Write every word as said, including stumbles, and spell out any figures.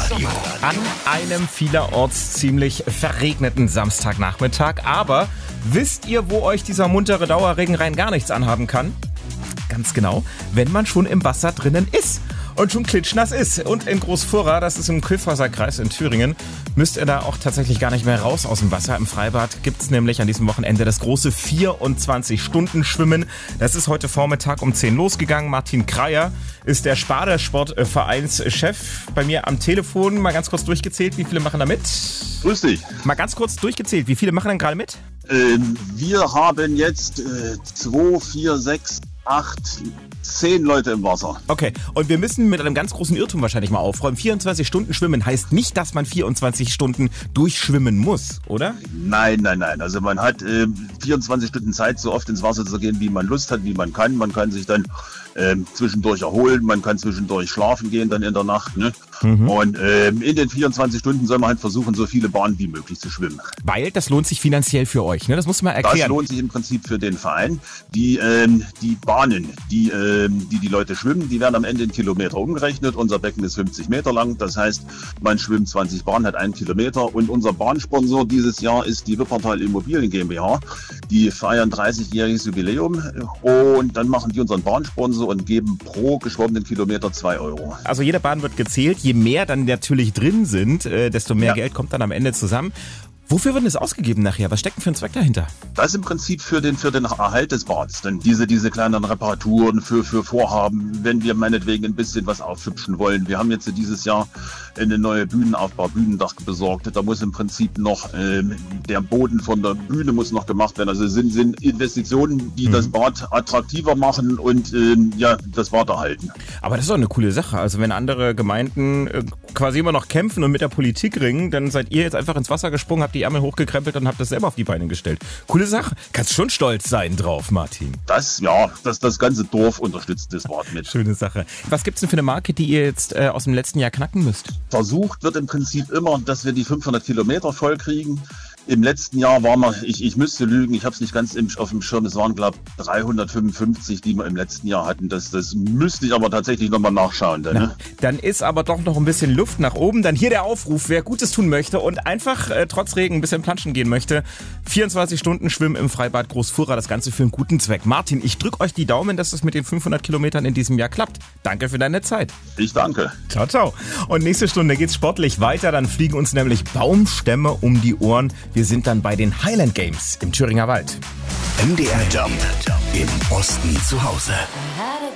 An einem vielerorts ziemlich verregneten Samstagnachmittag. Aber wisst ihr, wo euch dieser muntere Dauerregen rein gar nichts anhaben kann? Ganz genau, wenn man schon im Wasser drinnen ist und schon klitschnass ist. Und in Großfurra, das ist im Kyffhäuser-Kreis in Thüringen, müsst ihr da auch tatsächlich gar nicht mehr raus aus dem Wasser. Im Freibad gibt es nämlich an diesem Wochenende das große vierundzwanzig-Stunden-Schwimmen. Das ist heute Vormittag um zehn losgegangen. Martin Kreier ist der Sparda-Sportvereinschef bei mir am Telefon. Mal ganz kurz durchgezählt, wie viele machen da mit? Grüß dich. Mal ganz kurz durchgezählt, wie viele machen denn gerade mit? Ähm, wir haben jetzt äh, zwei, vier, sechs, acht, zehn Leute im Wasser. Okay, und wir müssen mit einem ganz großen Irrtum wahrscheinlich mal aufräumen. vierundzwanzig Stunden schwimmen heißt nicht, dass man vierundzwanzig Stunden durchschwimmen muss, oder? Nein, nein, nein. Also man hat äh, vierundzwanzig Stunden Zeit, so oft ins Wasser zu gehen, wie man Lust hat, wie man kann. Man kann sich dann äh, zwischendurch erholen, man kann zwischendurch schlafen gehen dann in der Nacht. Ne? Mhm. Und äh, in den vierundzwanzig Stunden soll man halt versuchen, so viele Bahnen wie möglich zu schwimmen. Weil das lohnt sich finanziell für euch, ne? Das muss man erklären. Das lohnt sich im Prinzip für den Verein. Die, ähm, die Bahnen, die, ähm, die die Leute schwimmen, die werden am Ende in Kilometer umgerechnet. Unser Becken ist fünfzig Meter lang. Das heißt, man schwimmt zwanzig Bahnen, hat einen Kilometer. Und unser Bahnsponsor dieses Jahr ist die Wippertal Immobilien GmbH. Die feiern dreißigjähriges Jubiläum. Und dann machen die unseren Bahnsponsor und geben pro geschwommenen Kilometer zwei Euro. Also jede Bahn wird gezählt. Je mehr dann natürlich drin sind, äh, desto mehr Ja. Geld kommt dann am Ende zusammen. Wofür wird das ausgegeben nachher? Was steckt denn für ein Zweck dahinter? Das ist im Prinzip für den, für den Erhalt des Bads. Denn diese, diese kleinen Reparaturen für, für Vorhaben, wenn wir meinetwegen ein bisschen was aufhübschen wollen. Wir haben jetzt dieses Jahr eine neue Bühnenaufbau, Bühnendach besorgt. Da muss im Prinzip noch ähm, der Boden von der Bühne muss noch gemacht werden. Also es sind, sind Investitionen, die mhm. das Bad attraktiver machen und ähm, ja, das Bad erhalten. Aber das ist doch eine coole Sache. Also wenn andere Gemeinden äh, quasi immer noch kämpfen und mit der Politik ringen, dann seid ihr jetzt einfach ins Wasser gesprungen, habt die Ärmel hochgekrempelt und habt das selber auf die Beine gestellt. Coole Sache. Kannst schon stolz sein drauf, Martin. Das, ja, das, das ganze Dorf unterstützt das Bad mit. Schöne Sache. Was gibt's denn für eine Marke, die ihr jetzt äh, aus dem letzten Jahr knacken müsst? Versucht wird im Prinzip immer, dass wir die fünfhundert Kilometer voll kriegen. Im letzten Jahr waren wir, ich, ich müsste lügen, ich habe es nicht ganz im, auf dem Schirm, es waren glaube ich dreihundertfünfundfünfzig, die wir im letzten Jahr hatten. Das, das müsste ich aber tatsächlich nochmal nachschauen. Dann, ne? Dann ist aber doch noch ein bisschen Luft nach oben. Dann hier der Aufruf, wer Gutes tun möchte und einfach äh, trotz Regen ein bisschen planschen gehen möchte. vierundzwanzig Stunden Schwimmen im Freibad Großfurra, das Ganze für einen guten Zweck. Martin, ich drücke euch die Daumen, dass es mit den fünfhundert Kilometern in diesem Jahr klappt. Danke für deine Zeit. Ich danke. Ciao, ciao. Und nächste Stunde geht's sportlich weiter. Dann fliegen uns nämlich Baumstämme um die Ohren. Wir sind dann bei den Highland Games im Thüringer Wald. M D R Jump im Osten zu Hause.